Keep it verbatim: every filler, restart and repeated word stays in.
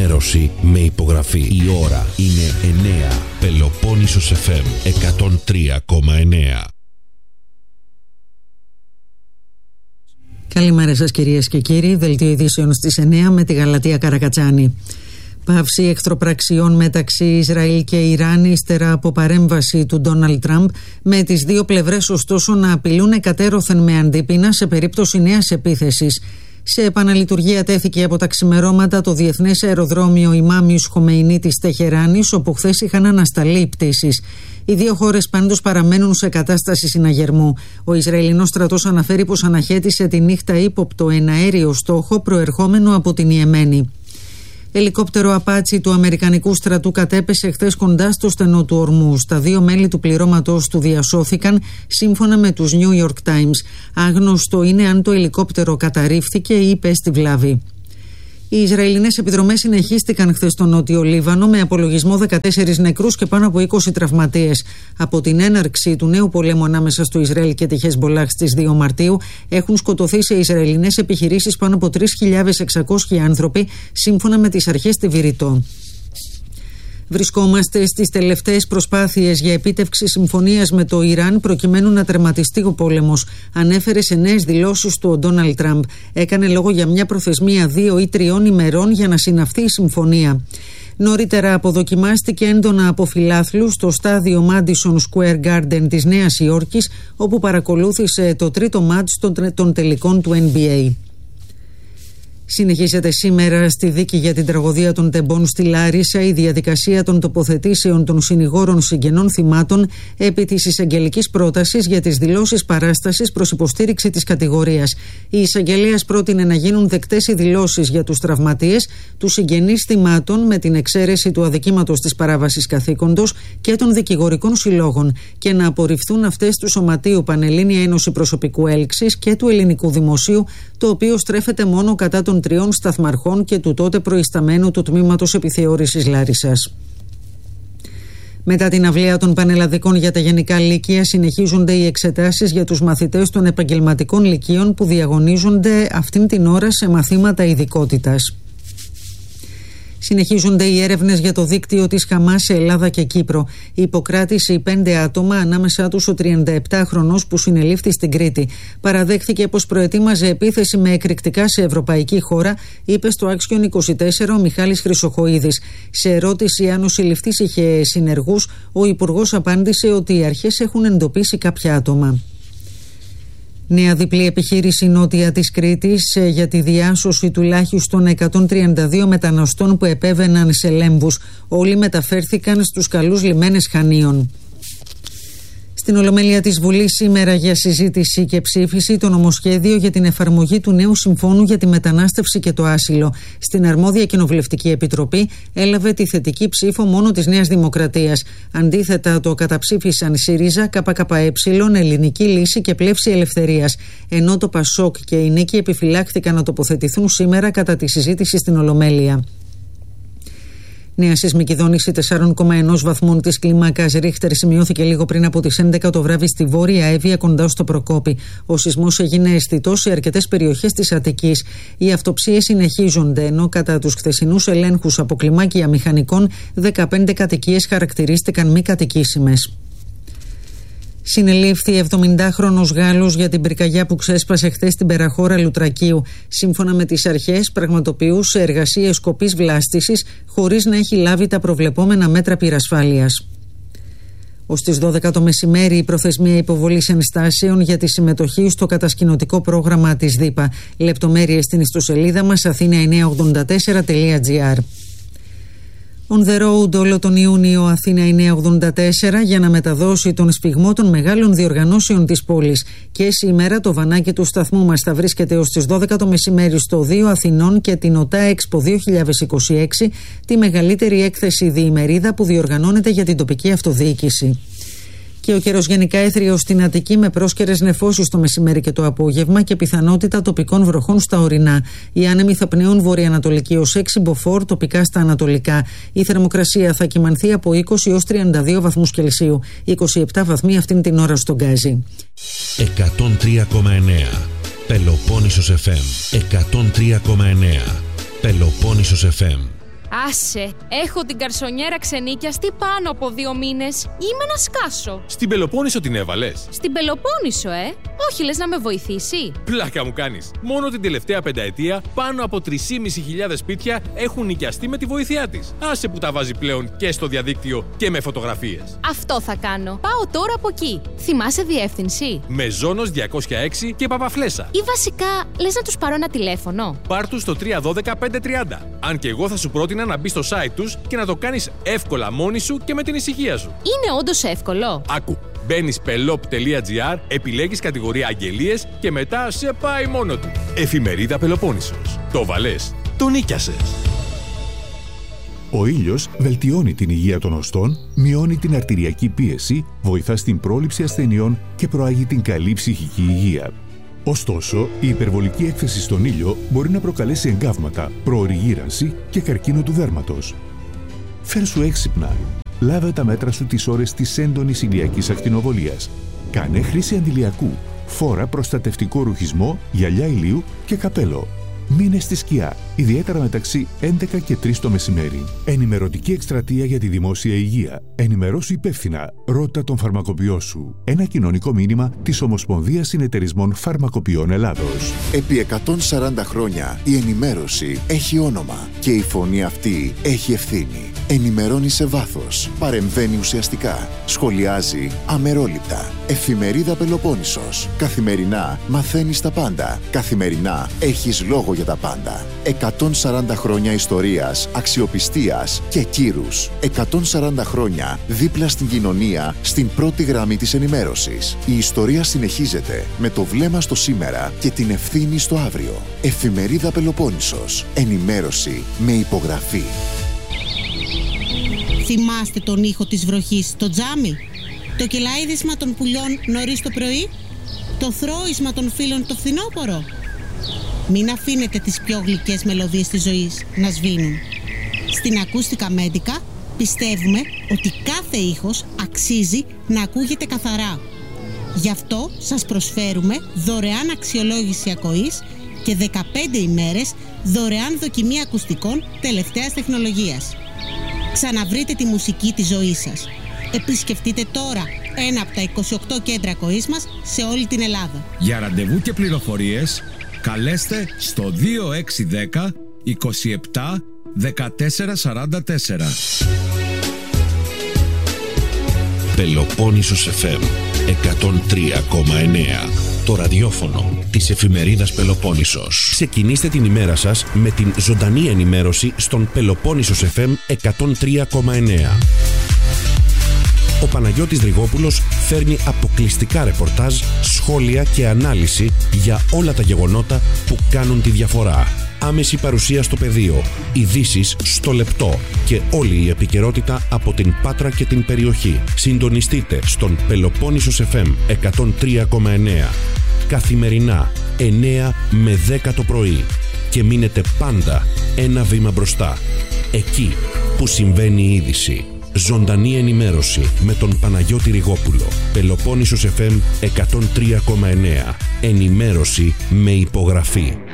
ενημέρωση με υπογραφή. Η ώρα είναι εννέα. Πελοπόννησος εφ εμ εκατόν τρία κόμμα εννέα. Καλημέρα σας κυρίες και κύριοι. Δελτίο ειδήσεων στις εννέα με τη Γαλατεία Καρακατσάνη. Πάυση εχθροπραξιών μεταξύ Ισραήλ και Ιράν ύστερα από παρέμβαση του Ντόναλντ Τραμπ, με τις δύο πλευρές ωστόσο να απειλούν εκατέρωθεν με αντίπεινα σε περίπτωση νέας επίθεσης. Σε επαναλειτουργία τέθηκε από τα ξημερώματα το διεθνές αεροδρόμιο Ιμάμις Χομεϊνί της Τεχεράνης, όπου χθες είχαν ανασταλεί οι πτήσεις. Οι δύο χώρες πάντως παραμένουν σε κατάσταση συναγερμού. Ο Ισραηλινός στρατός αναφέρει πως αναχέτησε τη νύχτα ύποπτο εναέριο στόχο προερχόμενο από την Ιεμένη. Ελικόπτερο Απάτσι του Αμερικανικού στρατού κατέπεσε χθες κοντά στο στενό του Ορμούζ. Τα δύο μέλη του πληρώματος του διασώθηκαν, σύμφωνα με τους New York Times. Άγνωστο είναι αν το ελικόπτερο καταρρίφθηκε ή υπέστη βλάβη. Οι Ισραηλινές επιδρομές συνεχίστηκαν χθες στο Νότιο Λίβανο, με απολογισμό δεκατέσσερις νεκρούς και πάνω από είκοσι τραυματίες. Από την έναρξη του νέου πολέμου ανάμεσα στο Ισραήλ και τη Χεσμπολάχ στις δύο Μαρτίου, έχουν σκοτωθεί σε Ισραηλινές επιχειρήσεις πάνω από τρεις χιλιάδες εξακόσιοι άνθρωποι, σύμφωνα με τις αρχές στη Βηρητό. Βρισκόμαστε στις τελευταίες προσπάθειες για επίτευξη συμφωνίας με το Ιράν προκειμένου να τερματιστεί ο πόλεμος, ανέφερε σε νέες δηλώσεις του ο Ντόναλντ Τραμπ. Έκανε λόγο για μια προθεσμία δύο ή τριών ημερών για να συναυθεί η συμφωνία. Νωρίτερα αποδοκιμάστηκε έντονα από φιλάθλους στο στάδιο Madison Square Garden της Νέας Υόρκης, όπου παρακολούθησε το τρίτο μάτς των τελικών του N B A. Συνεχίζεται σήμερα στη δίκη για την τραγωδία των τεμπών στη Λάρισα η διαδικασία των τοποθετήσεων των συνηγόρων συγγενών θυμάτων επί της εισαγγελικής πρότασης για τις δηλώσεις παράστασης προς υποστήριξη της κατηγορίας. Η εισαγγελέας πρότεινε να γίνουν δεκτές οι δηλώσεις για τους τραυματίες, τους συγγενείς θυμάτων, με την εξαίρεση του αδικήματος της παράβασης καθήκοντος και των δικηγορικών συλλόγων, και να απορριφθούν αυτές του Σωματείου Πανελλήνια Ένωση Προσωπικού Έλξης και του Ελληνικού Δημοσίου, το οποίο στρέφεται μόνο κατά των τριών σταθμαρχών και του τότε προϊσταμένου του Τμήματος Επιθεώρησης Λάρισσας. Μετά την αυλαία των πανελλαδικών για τα γενικά λύκεια, συνεχίζονται οι εξετάσεις για τους μαθητές των επαγγελματικών λυκείων που διαγωνίζονται αυτήν την ώρα σε μαθήματα ειδικότητας. Συνεχίζονται οι έρευνες για το δίκτυο της Χαμάς σε Ελλάδα και Κύπρο. Η υποκράτηση πέντε άτομα, ανάμεσά τους ο τριανταεπτάχρονος που συνελήφθη στην Κρήτη. Παραδέχθηκε πως προετοίμαζε επίθεση με εκρηκτικά σε ευρωπαϊκή χώρα, είπε στο Άξιον είκοσι τέσσερα ο Μιχάλης Χρυσοχοΐδης. Σε ερώτηση αν ο συλληφθής είχε συνεργούς, ο Υπουργός απάντησε ότι οι αρχές έχουν εντοπίσει κάποια άτομα. Νέα διπλή επιχείρηση νότια της Κρήτης για τη διάσωση τουλάχιστον εκατόν τριάντα δύο μεταναστών που επέβαιναν σε Λέμβους. Όλοι μεταφέρθηκαν στους καλούς λιμένες Χανίων. Στην Ολομέλεια της Βουλής σήμερα για συζήτηση και ψήφιση το νομοσχέδιο για την εφαρμογή του νέου Συμφώνου για τη μετανάστευση και το άσυλο. Στην αρμόδια Κοινοβουλευτική Επιτροπή έλαβε τη θετική ψήφο μόνο της Νέας Δημοκρατίας. Αντίθετα, το καταψήφισαν ΣΥΡΙΖΑ, ΚΚΕ, Ελληνική Λύση και Πλεύση Ελευθερίας. Ενώ το ΠΑΣΟΚ και η Νίκη επιφυλάχθηκαν να τοποθετηθούν σήμερα κατά τη συζήτηση στην Ολομέλεια. Νέα σεισμική δόνηση τεσσάρων κόμμα ένα βαθμών της κλίμακας Ρίχτερ σημειώθηκε λίγο πριν από τις έντεκα το βράδυ στη Βόρεια Εύβοια κοντά στο Προκόπη. Ο σεισμός έγινε αισθητός σε αρκετές περιοχές της Αττικής. Οι αυτοψίες συνεχίζονται, ενώ κατά τους χθεσινούς ελέγχους από κλιμάκια μηχανικών δεκαπέντε κατοικίες χαρακτηρίστηκαν μη κατοικήσιμες. Συνελήφθη εβδομηντάχρονος Γάλλος για την πυρκαγιά που ξέσπασε χθες στην περαχώρα Λουτρακίου. Σύμφωνα με τις αρχές, πραγματοποιούσε εργασίες σκοπής βλάστησης χωρίς να έχει λάβει τα προβλεπόμενα μέτρα πυρασφάλειας. Ως τις δώδεκα το μεσημέρι η προθεσμία υποβολής ενστάσεων για τη συμμετοχή στο κατασκηνωτικό πρόγραμμα της ΔΥΠΑ. Λεπτομέρειες στην ιστοσελίδα μας αθήνα εννιακόσια ογδόντα τέσσερα τελεία τζι άρ. On the road όλο τον Ιούνιο Αθήνα εννιακόσια ογδόντα τέσσερα για να μεταδώσει τον σφιγμό των μεγάλων διοργανώσεων της πόλης. Και σήμερα το βανάκι του σταθμού μας θα βρίσκεται ως τις δώδεκα το μεσημέρι στο δύο Αθηνών και την ΟΤΑ Expo δύο χιλιάδες είκοσι έξι, τη μεγαλύτερη έκθεση διημερίδα που διοργανώνεται για την τοπική αυτοδιοίκηση. Και ο καιρός γενικά έθριος στην Αττική με πρόσκαιρες νεφώσεις το μεσημέρι και το απόγευμα και πιθανότητα τοπικών βροχών στα ορεινά. Οι άνεμοι θα πνέουν βορειοανατολική ως έξι μποφόρ, τοπικά στα ανατολικά. Η θερμοκρασία θα κυμανθεί από είκοσι έως τριάντα δύο βαθμούς Κελσίου. είκοσι επτά βαθμοί αυτήν την ώρα στον Γκάζι. εκατόν τρία κόμμα εννέα Πελοπόννησος εφ εμ. εκατόν τρία κόμμα εννέα Πελοπόννησος εφ εμ. Άσε, έχω την καρσονιέρα ξενίκιαστη πάνω από δύο μήνες. Είμαι να σκάσω. Στην Πελοπόννησο την έβαλες? Στην Πελοπόννησο, ε. Όχι, λες να με βοηθήσει? Πλάκα μου κάνεις. Μόνο την τελευταία πενταετία πάνω από τρεις χιλιάδες πεντακόσια σπίτια έχουν νοικιαστεί με τη βοήθειά της. Άσε που τα βάζει πλέον και στο διαδίκτυο και με φωτογραφίες. Αυτό θα κάνω. Πάω τώρα από εκεί. Θυμάσαι διεύθυνση? Μεζόνος διακόσια έξι και Παπαφλέσσα. Ή βασικά, λες να τους πάρω ένα τηλέφωνο? Πάρ' τους στο τρία ένα δύο πέντε τριάντα. Αν και εγώ θα σου πρότεινα να μπεις στο site τους και να το κάνεις εύκολα μόνη σου και με την ησυχία σου. Είναι όντως εύκολο? Άκου. Μπαίνεις πελόπ τελεία τζι άρ, επιλέγεις κατηγορία αγγελίες και μετά σε πάει μόνο του. Εφημερίδα Πελοπόννησος. Το βαλές, το νίκιασες. Ο ήλιος βελτιώνει την υγεία των οστών, μειώνει την αρτηριακή πίεση, βοηθά στην πρόληψη ασθενειών και προάγει την καλή ψυχική υγεία. Ωστόσο, η υπερβολική έκθεση στον ήλιο μπορεί να προκαλέσει εγκάβματα, προωρή γύρανση και καρκίνο του δέρματος. Φέρσου έξυπνα. Λάβε τα μέτρα σου τις ώρες της έντονης ηλιακής ακτινοβολίας. Κάνε χρήση αντιλιακού. Φόρα προστατευτικό ρουχισμό, γυαλιά ηλίου και καπέλο. Μείνε στη σκιά, ιδιαίτερα μεταξύ έντεκα και τρεις το μεσημέρι. Ενημερωτική εκστρατεία για τη δημόσια υγεία. Ενημερώσου υπεύθυνα. Ρώτα τον φαρμακοποιό σου. Ένα κοινωνικό μήνυμα της Ομοσπονδίας Συνεταιρισμών Φαρμακοποιών Ελλάδος. Επί εκατόν σαράντα χρόνια η ενημέρωση έχει όνομα και η φωνή αυτή έχει ευθύνη. Ενημερώνει σε βάθος, παρεμβαίνει ουσιαστικά, σχολιάζει αμερόληπτα. Εφημερίδα Πελοπόννησος. Καθημερινά μαθαίνεις τα πάντα. Καθημερινά έχεις λόγο για τα πάντα. εκατόν σαράντα χρόνια ιστορίας, αξιοπιστίας και κύρους. εκατόν σαράντα χρόνια δίπλα στην κοινωνία, στην πρώτη γραμμή της ενημέρωσης. Η ιστορία συνεχίζεται με το βλέμμα στο σήμερα και την ευθύνη στο αύριο. Εφημερίδα Πελοπόννησος. Ενημέρωση με υπογραφή. Θυμάστε τον ήχο της βροχής στο τζάμι? Το κελαίδισμα των πουλιών νωρίς το πρωί? Το θρώισμα των φίλων το φθινόπωρο? Μην αφήνετε τις πιο γλυκές μελωδίες της ζωής να σβήνουν. Στην Ακούστικα Μέντικα πιστεύουμε ότι κάθε ήχος αξίζει να ακούγεται καθαρά. Γι' αυτό σας προσφέρουμε δωρεάν αξιολόγηση ακοής και δεκαπέντε ημέρες δωρεάν δοκιμή ακουστικών τελευταίας τεχνολογίας. Ξαναβρείτε τη μουσική της ζωής σας. Επισκεφτείτε τώρα ένα από τα είκοσι οκτώ κέντρα ακοής μας σε όλη την Ελλάδα. Για ραντεβού και πληροφορίες καλέστε στο δύο έξι ένα μηδέν είκοσι επτά δεκατέσσερα σαράντα τέσσερα. Πελοπόννησος εφ εμ εκατόν τρία κόμμα εννέα. Το ραδιόφωνο της εφημερίδας Πελοπόννησος. Ξεκινήστε την ημέρα σας με την ζωντανή ενημέρωση στον Πελοπόννησος εφ εμ εκατόν τρία κόμμα εννέα. Ο Παναγιώτης Δρυγόπουλος φέρνει αποκλειστικά ρεπορτάζ, σχόλια και ανάλυση για όλα τα γεγονότα που κάνουν τη διαφορά. Άμεση παρουσία στο πεδίο, ειδήσεις στο λεπτό και όλη η επικαιρότητα από την Πάτρα και την περιοχή. Συντονιστείτε στον Πελοπόννησος εφ εμ εκατόν τρία κόμμα εννέα. Καθημερινά εννέα με δέκα το πρωί και μείνετε πάντα ένα βήμα μπροστά. Εκεί που συμβαίνει η είδηση. Ζωντανή ενημέρωση με τον Παναγιώτη Ριγόπουλο. Πελοπόννησος εφ εμ εκατόν τρία κόμμα εννέα. Ενημέρωση με υπογραφή.